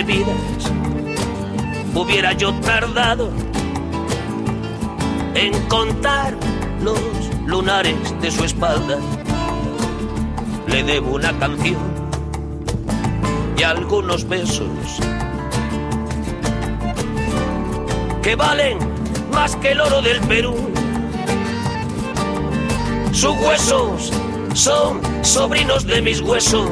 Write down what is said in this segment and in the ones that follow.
de vidas hubiera yo tardado en contar los lunares de su espalda. Le debo una canción y algunos besos que valen más que el oro del Perú. Sus huesos son sobrinos de mis huesos,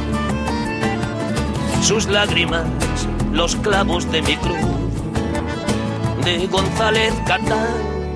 sus lágrimas los clavos de mi cruz. De González Catán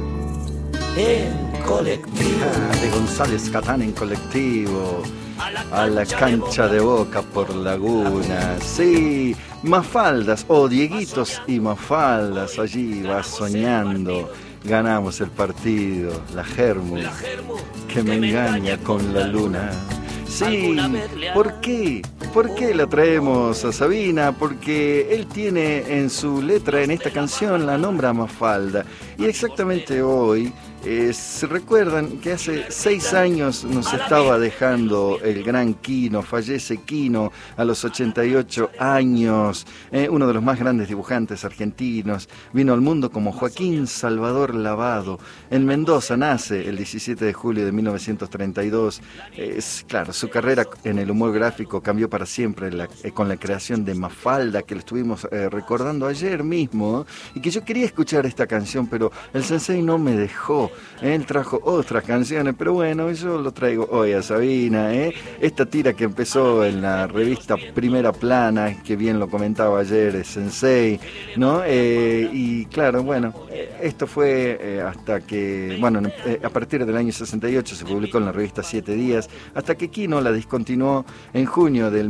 en colectivo. De González Catán en colectivo. A la cancha de Boca por Laguna. Sí, Mafaldas, Dieguitos y Mafaldas. Allí va soñando. Ganamos el partido. La Germu que me engaña con la luna. Sí, ¿por qué? ¿Por qué la traemos a Sabina? Porque él tiene en su letra, en esta canción, la nombra Mafalda. Y exactamente hoy, se recuerdan que hace 6 años nos estaba dejando el gran Quino, fallece Quino a los 88 años, uno de los más grandes dibujantes argentinos, vino al mundo como Joaquín Salvador Lavado. En Mendoza nace el 17 de julio de 1932. Claro, su carrera en el humor gráfico cambió para siempre con la creación de Mafalda, que lo estuvimos recordando ayer mismo, y que yo quería escuchar esta canción, pero el sensei no me dejó. Él trajo otras canciones, pero bueno, yo lo traigo hoy a Sabina. Esta tira que empezó en la revista Primera Plana, que bien lo comentaba ayer Sensei, ¿no? Y claro, bueno, esto fue hasta que, bueno, a partir del año 68 se publicó en la revista 7 Días, hasta que Quino la discontinuó en junio del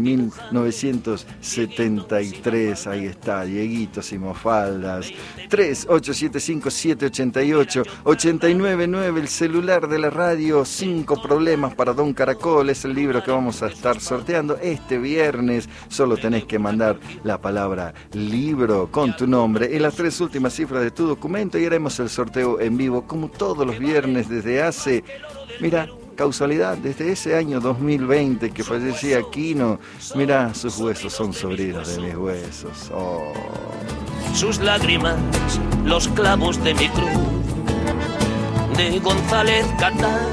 1973. Ahí está, Dieguitos y Mafaldas. 3875-788-899, el celular de la radio. 5 problemas para Don Caracol, es el libro que vamos a estar sorteando este viernes. Solo tenés que mandar la palabra libro con tu nombre y las 3 últimas cifras de tu documento y haremos el sorteo en vivo como todos los viernes desde hace, mira, causalidad, desde ese año 2020 que fallecía Quino. Mira, sus huesos son sobrinos de mis huesos. Oh. Sus lágrimas, los clavos de mi cruz. De González Catán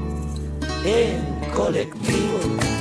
en colectivo.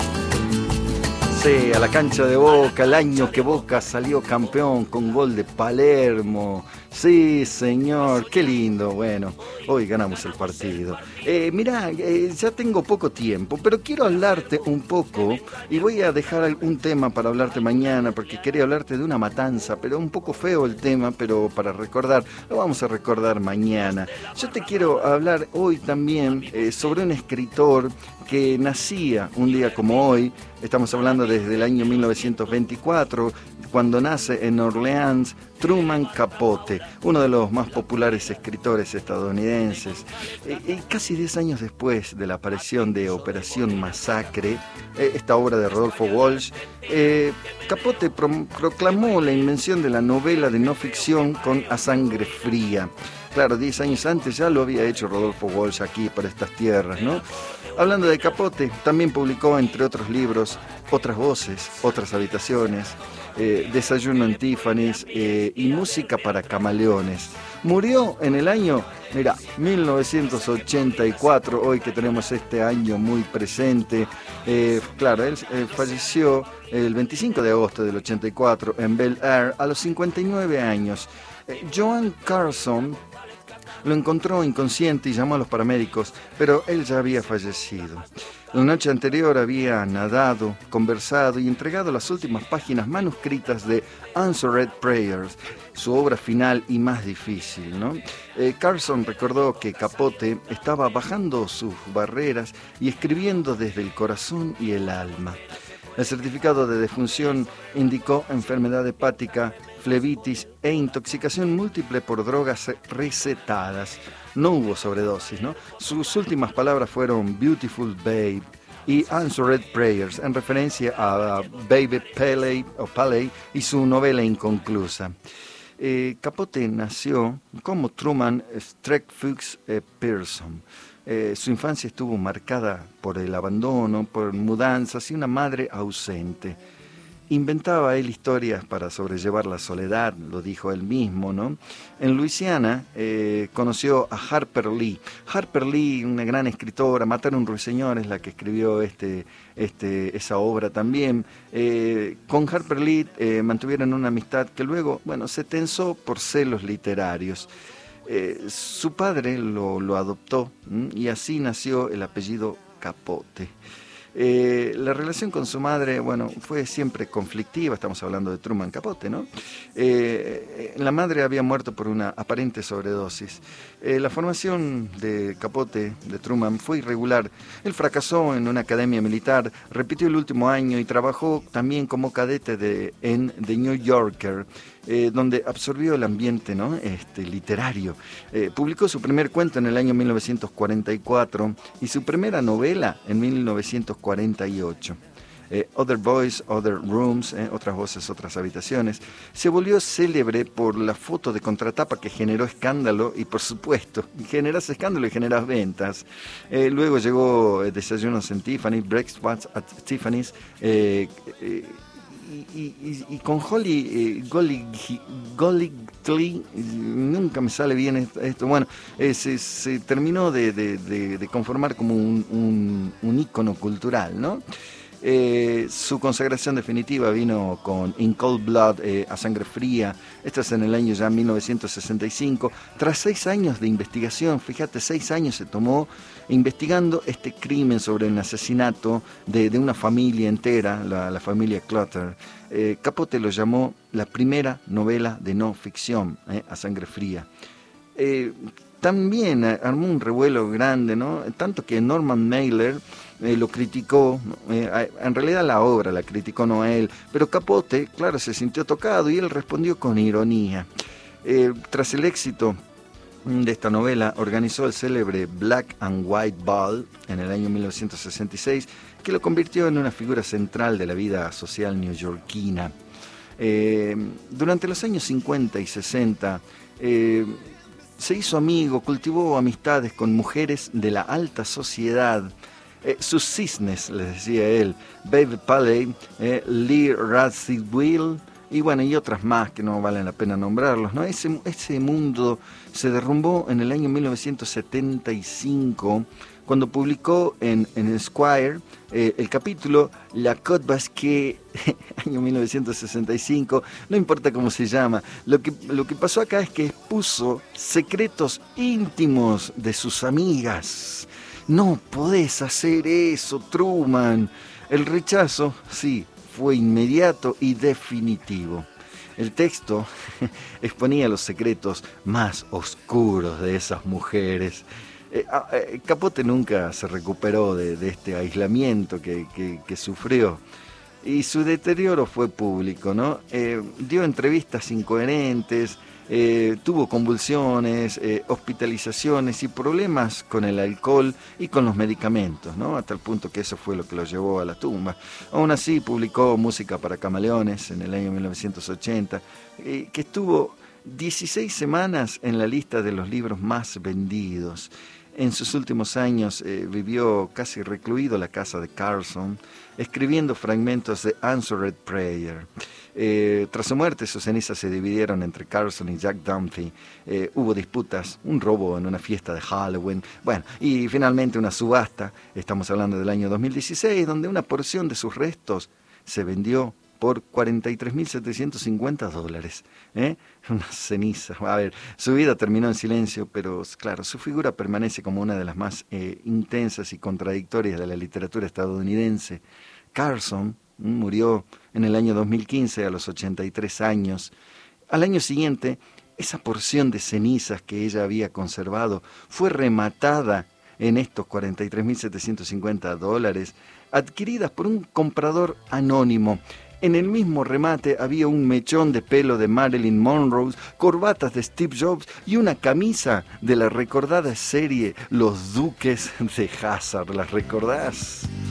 Sí, a la cancha de Boca, el año que Boca salió campeón con gol de Palermo. Sí, señor, qué lindo. Bueno, hoy ganamos el partido. Mirá, ya tengo poco tiempo, pero quiero hablarte un poco y voy a dejar un tema para hablarte mañana, porque quería hablarte de una matanza, pero un poco feo el tema, pero para recordar, lo vamos a recordar mañana. Yo te quiero hablar hoy también sobre un escritor que nacía un día como hoy. Estamos hablando desde el año 1924, cuando nace en Orleans Truman Capote, uno de los más populares escritores estadounidenses. Casi 10 años después de la aparición de Operación Masacre, esta obra de Rodolfo Walsh, Capote proclamó la invención de la novela de no ficción con A Sangre Fría. Claro, 10 años antes ya lo había hecho Rodolfo Walsh aquí por estas tierras, ¿no? Hablando de Capote, también publicó, entre otros libros, Otras Voces, Otras Habitaciones, Desayuno en Tiffany's y Música para Camaleones. Murió en el año, mira, 1984, hoy que tenemos este año muy presente. Claro, él falleció el 25 de agosto del 84 en Bel Air a los 59 años. Joan Carson lo encontró inconsciente y llamó a los paramédicos, pero él ya había fallecido. La noche anterior había nadado, conversado y entregado las últimas páginas manuscritas de Answered Prayers, su obra final y más difícil, ¿no? Carson recordó que Capote estaba bajando sus barreras y escribiendo desde el corazón y el alma. El certificado de defunción indicó enfermedad hepática, flebitis e intoxicación múltiple por drogas recetadas. No hubo sobredosis, ¿no? Sus últimas palabras fueron Beautiful Babe y Answered Prayers, en referencia a Baby Paley y su novela inconclusa. Capote nació como Truman Streck Fuchs Pearson. Su infancia estuvo marcada por el abandono, por mudanzas y una madre ausente. inventaba él historias para sobrellevar la soledad, lo dijo él mismo, ¿no? En Luisiana conoció a Harper Lee. Harper Lee, una gran escritora, Matar a un ruiseñor es la que escribió esa obra también. Con Harper Lee mantuvieron una amistad que luego, bueno, se tensó por celos literarios. Su padre lo adoptó, y así nació el apellido Capote. La relación con su madre, bueno, fue siempre conflictiva. Estamos hablando de Truman Capote, ¿no? La madre había muerto por una aparente sobredosis. La formación de Capote, de Truman, fue irregular. Él fracasó en una academia militar, repitió el último año y trabajó también como cadete en The New Yorker, donde absorbió el ambiente, ¿no? Literario. Publicó su primer cuento en el año 1944 y su primera novela en 1948. Other Boys, Other Rooms, otras voces, otras habitaciones. Se volvió célebre por la foto de contratapa que generó escándalo y, por supuesto, generas escándalo y generas ventas. Luego llegó Desayunos en Tiffany's, Breakfast at Tiffany's, y con Holly Golightly, nunca me sale bien esto, bueno, se terminó de conformar como un ícono cultural, ¿no? Su consagración definitiva vino con In Cold Blood, A Sangre Fría. Esto es en el año ya 1965. Tras 6 años de investigación, fíjate, 6 años se tomó investigando este crimen sobre el asesinato de una familia entera, la familia Clutter. Capote lo llamó la primera novela de no ficción, A Sangre Fría. También armó un revuelo grande, ¿no? Tanto que Norman Mailer lo criticó, en realidad la obra la criticó, no a él, pero Capote, claro, se sintió tocado y él respondió con ironía. Tras el éxito de esta novela, organizó el célebre Black and White Ball en el año 1966, que lo convirtió en una figura central de la vida social neoyorquina. Durante los años 50 y 60, se hizo amigo, cultivó amistades con mujeres de la alta sociedad. Sus cisnes, les decía él, Baby Paley, Lee Radziwill, y bueno, y otras más que no valen la pena nombrarlos, ¿no? Ese mundo se derrumbó en el año 1975, cuando publicó en Esquire el capítulo La Côte Basque, año 1965, no importa cómo se llama. Lo que pasó acá es que expuso secretos íntimos de sus amigas. No podés hacer eso, Truman. El rechazo, sí, fue inmediato y definitivo. El texto exponía los secretos más oscuros de esas mujeres. Capote nunca se recuperó de este aislamiento que sufrió, y su deterioro fue público, ¿no? Dio entrevistas incoherentes, tuvo convulsiones, hospitalizaciones y problemas con el alcohol y con los medicamentos, ¿no? Hasta el punto que eso fue lo que lo llevó a la tumba. Aún así, publicó Música para Camaleones en el año 1980, que estuvo 16 semanas en la lista de los libros más vendidos. En sus últimos años vivió casi recluido en la casa de Carson, escribiendo fragmentos de Answered Prayer. Tras su muerte, sus cenizas se dividieron entre Carson y Jack Dunphy. Hubo disputas, un robo en una fiesta de Halloween, bueno, y finalmente una subasta. Estamos hablando del año 2016, donde una porción de sus restos se vendió por $43.750. Unas cenizas. A ver, su vida terminó en silencio, pero claro, su figura permanece como una de las más intensas y contradictorias de la literatura estadounidense. Carson murió en el año 2015 a los 83 años. Al año siguiente, esa porción de cenizas que ella había conservado fue rematada en estos $43.750, adquiridas por un comprador anónimo. En el mismo remate había un mechón de pelo de Marilyn Monroe, corbatas de Steve Jobs y una camisa de la recordada serie Los Duques de Hazzard. ¿Las recordás?